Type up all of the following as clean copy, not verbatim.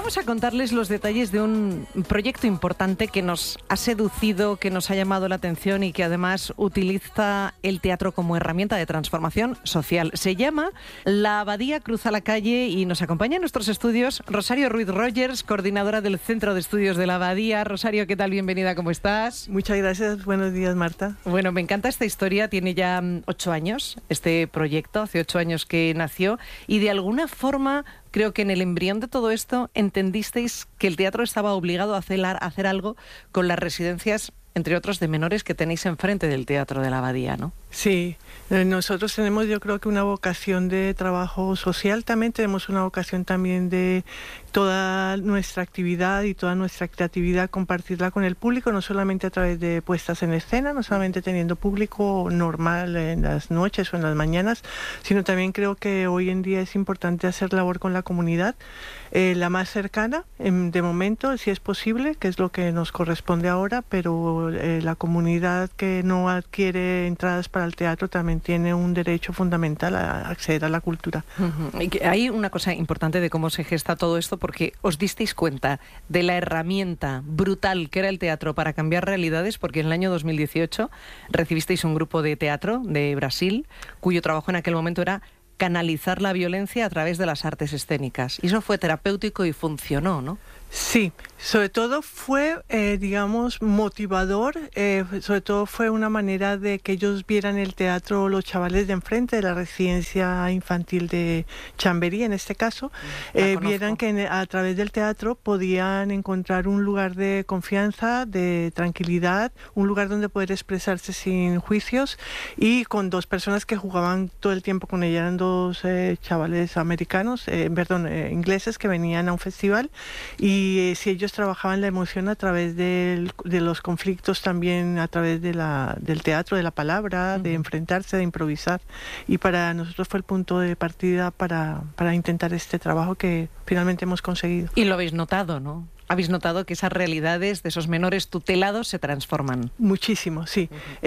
Vamos a contarles los detalles de un proyecto importante que nos ha seducido, que nos ha llamado la atención y que además utiliza el teatro como herramienta de transformación social. Se llama La Abadía Cruza la Calle y nos acompaña en nuestros estudios Rosario Ruiz Rogers, coordinadora del Centro de Estudios de la Abadía. Rosario, ¿qué tal? Bienvenida, ¿cómo estás? Muchas gracias, buenos días, Marta. Bueno, me encanta esta historia, tiene ya 8 años este proyecto, hace 8 años que nació y de alguna forma creo que en el embrión de todo esto entendisteis que el teatro estaba obligado a hacer algo con las residencias, entre otros, de menores que tenéis enfrente del Teatro de la Abadía, ¿no? Sí, nosotros tenemos, yo creo que una vocación de trabajo social, también tenemos una vocación también de toda nuestra actividad y toda nuestra creatividad compartirla con el público, no solamente a través de puestas en escena, no solamente teniendo público normal en las noches o en las mañanas, sino también creo que hoy en día es importante hacer labor con la comunidad, la más cercana, de momento, si es posible, que es lo que nos corresponde ahora, pero la comunidad que no adquiere entradas para el teatro también tiene un derecho fundamental a acceder a la cultura. Uh-huh. Y hay una cosa importante de cómo se gesta todo esto, porque os disteis cuenta de la herramienta brutal que era el teatro para cambiar realidades, porque en el año 2018 recibisteis un grupo de teatro de Brasil, cuyo trabajo en aquel momento era canalizar la violencia a través de las artes escénicas. Y eso fue terapéutico y funcionó, ¿no? Sí, sobre todo fue, digamos, motivador, sobre todo fue una manera de que ellos vieran el teatro, los chavales de enfrente de la residencia infantil de Chamberí, en este caso, vieran que a través del teatro podían encontrar un lugar de confianza, de tranquilidad, un lugar donde poder expresarse sin juicios y con dos personas que jugaban todo el tiempo con ella, eran dos chavales americanos, ingleses que venían a un festival y si ellos trabajaban la emoción a través de los conflictos también, a través del teatro, de la palabra, de enfrentarse, de improvisar. Y para nosotros fue el punto de partida para intentar este trabajo que finalmente hemos conseguido. Y lo habéis notado, ¿no? ¿Habéis notado que esas realidades de esos menores tutelados se transforman? Muchísimo, sí.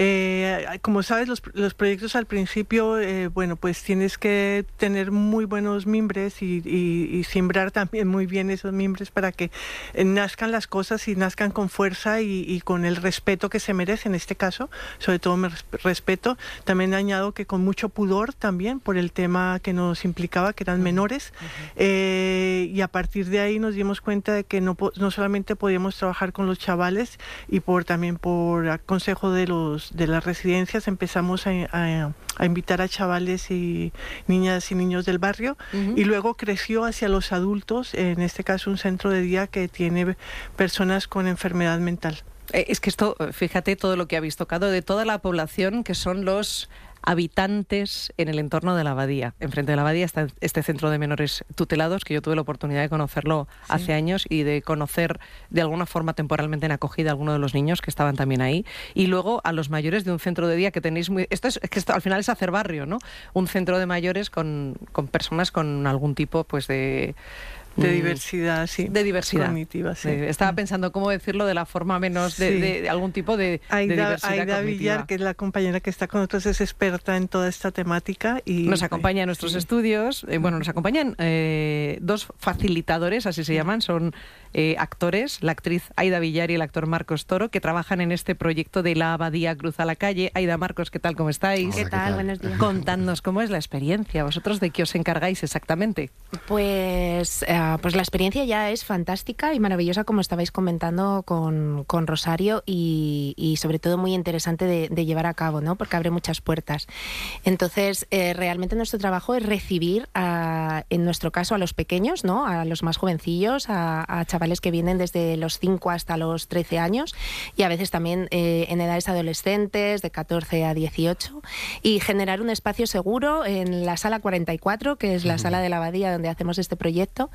Como sabes, los proyectos al principio, bueno, pues tienes que tener muy buenos mimbres y siembrar también muy bien esos mimbres para que nazcan las cosas y nazcan con fuerza y con el respeto que se merece en este caso. Sobre todo respeto. También añado que con mucho pudor también por el tema que nos implicaba, que eran menores. Y a partir de ahí nos dimos cuenta de que no solamente podíamos trabajar con los chavales y también por consejo de las residencias empezamos a invitar a chavales y niñas y niños del barrio y luego creció hacia los adultos, en este caso un centro de día que tiene personas con enfermedad mental. Es que esto, fíjate todo lo que habéis tocado de toda la población que son los habitantes en el entorno de la Abadía. Enfrente de la Abadía está este centro de menores tutelados, que yo tuve la oportunidad de conocerlo hace años y de conocer de alguna forma temporalmente en acogida a algunos de los niños que estaban también ahí. Y luego a los mayores de un centro de día que tenéis esto al final es hacer barrio, ¿no? Un centro de mayores con personas con algún tipo pues de diversidad, sí. De diversidad. Cognitiva, sí. Estaba pensando cómo decirlo de la forma menos de algún tipo de diversidad Aida cognitiva. Villar, que es la compañera que está con nosotros, es experta en toda esta temática. Y nos acompaña en nuestros estudios. Nos acompañan dos facilitadores, así se llaman, son actores, la actriz Aida Villar y el actor Marcos Toro, que trabajan en este proyecto de La Abadía Cruza la Calle. Aida, Marcos, ¿qué tal? ¿Cómo estáis? Hola, ¿qué tal? Buenos días. Contadnos cómo es la experiencia. ¿Vosotros de qué os encargáis exactamente? Pues la experiencia ya es fantástica y maravillosa, como estabais comentando con Rosario, y sobre todo muy interesante de llevar a cabo, ¿no? Porque abre muchas puertas. Entonces, realmente nuestro trabajo es recibir, en nuestro caso, a los pequeños, ¿no? A los más jovencillos, a chavales que vienen desde los 5 hasta los 13 años y a veces también en edades adolescentes, de 14 a 18, y generar un espacio seguro en la sala 44, que es la sala de la Abadía donde hacemos este proyecto,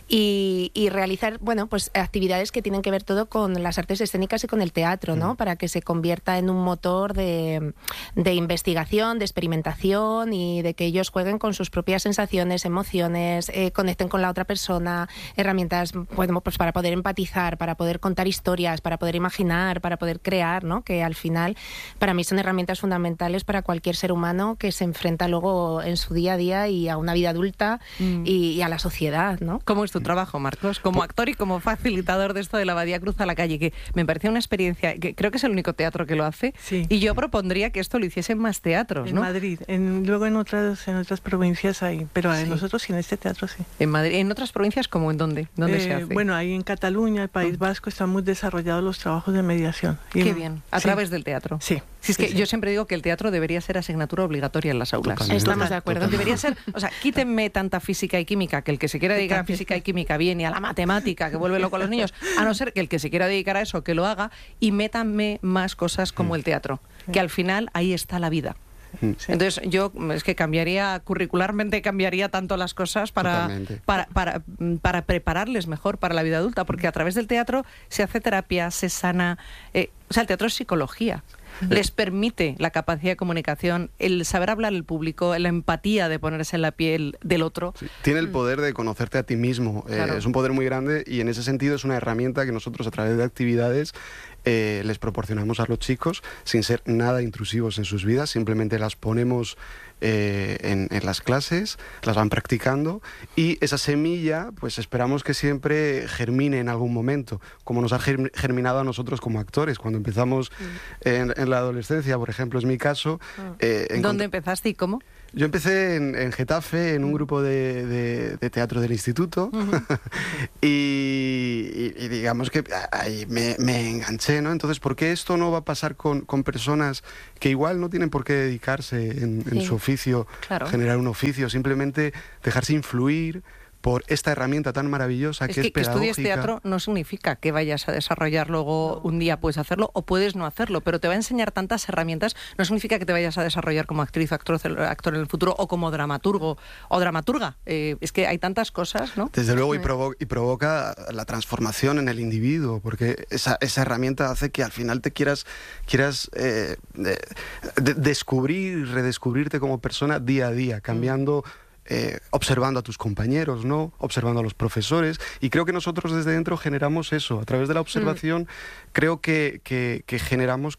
y realizar, bueno, pues actividades que tienen que ver todo con las artes escénicas y con el teatro, ¿no? Para que se convierta en un motor de investigación, de experimentación y de que ellos jueguen con sus propias sensaciones, emociones, conecten con la otra persona, herramientas, bueno, pues para poder empatizar, para poder contar historias, para poder imaginar, para poder crear, ¿no? Que al final para mí son herramientas fundamentales para cualquier ser humano que se enfrenta luego en su día a día y a una vida adulta y a la sociedad, ¿no? ¿Cómo es tu trabajo, Marcos? Como actor y como facilitador de esto de la Abadía Cruza la Calle, que me parecía una experiencia, que creo que es el único teatro que lo hace, Sí. y yo propondría que esto lo hiciesen más teatros, En ¿no? Madrid, luego en otras provincias hay, pero Sí. nosotros sí, en este teatro sí. En Madrid, en otras provincias, ¿cómo? ¿En dónde? ¿Dónde se hace? Bueno, ahí en Cataluña, el País Vasco, están muy desarrollados los trabajos de mediación. Y Qué bien, a sí. través del teatro. Sí. Si es que sí. yo siempre digo que el teatro debería ser asignatura obligatoria en las aulas. Totalmente. Estamos de acuerdo. Debería ser, o sea, quítenme tanta física y química, que el que se quiera dedicar a física y química bien, y a la matemática, que vuelve loco a los niños, a no ser que el que se quiera dedicar a eso, que lo haga, y métanme más cosas como el teatro, que al final ahí está la vida. Sí. Entonces yo es que curricularmente cambiaría tanto las cosas Totalmente. para prepararles mejor para la vida adulta, porque a través del teatro se hace terapia, se sana, o sea, el teatro es psicología. Les permite la capacidad de comunicación, el saber hablar al público, la empatía de ponerse en la piel del otro. Sí, tiene el poder de conocerte a ti mismo. Claro. Es un poder muy grande y en ese sentido es una herramienta que nosotros a través de actividades les proporcionamos a los chicos sin ser nada intrusivos en sus vidas. Simplemente las ponemos en las clases, las van practicando y esa semilla pues esperamos que siempre germine en algún momento, como nos ha germinado a nosotros como actores. Cuando empezamos en la adolescencia, por ejemplo, es mi caso. ¿Dónde empezaste y cómo? Yo empecé en Getafe, en un grupo de teatro del instituto, y digamos que ahí me enganché, ¿no? Entonces, ¿por qué esto no va a pasar con personas que igual no tienen por qué dedicarse en su oficio, Claro. generar un oficio, simplemente dejarse influir por esta herramienta tan maravillosa que es que estudies pedagógica? teatro no significa que vayas a desarrollar luego un día puedes hacerlo o puedes no hacerlo, pero te va a enseñar tantas herramientas, no significa que te vayas a desarrollar como actriz o actor en el futuro o como dramaturgo o dramaturga. Es que hay tantas cosas, ¿no? Desde luego, y provoca la transformación en el individuo, porque esa herramienta hace que al final te quieras descubrir y redescubrirte como persona día a día, cambiando, observando a tus compañeros, ¿no? Observando a los profesores, y creo que nosotros desde dentro generamos eso, a través de la observación. Creo que generamos